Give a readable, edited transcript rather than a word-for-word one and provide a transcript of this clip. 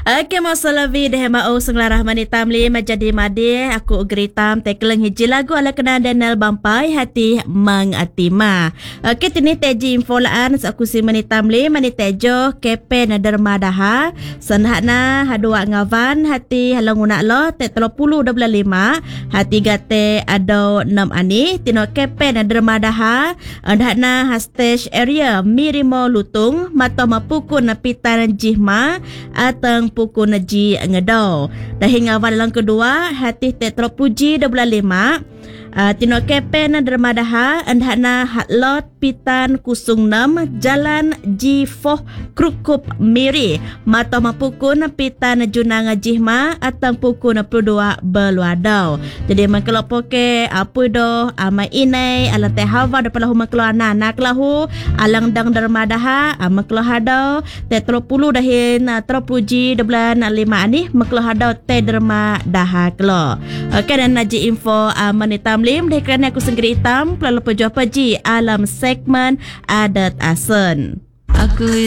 Okey, masalah deh mau senglarah mani tamli menjadi madi aku geritam tekeleng hiji lagu ala kena Daniel Bampai hati Mang Atima. Okey, tini teji infolaan aku si mani tamli mani tejo kepe na dermadaha sanhana hadua ngavan hati halanguna lo te 30 25 hati gate ado 6 ani tino kepe na dermadaha andhana hastage area mirimo lutung mato mapukun na pitan jihma atang pukul naji ngedau. Dah hingga walang kedua hati tetro puji 25 tino kepen dermadaha andhana hatlot pitan kusung 6 jalan G4 Krukup Miri mato mapukun pitan junang jihma atang pukul 22 beluadau. Jadi mengkelopoke apa do amai inai alang teh hawa depan makelo anak lahu alang dang dermadaha makelo hadau tetro puluh dahin terpuji 25 ani makelo hadau te dermadaha kelo. Okey, dan naji info menitam lim deh kerana aku senggeri hitam pelalu pejuah peji alam segmen adat asen. Aku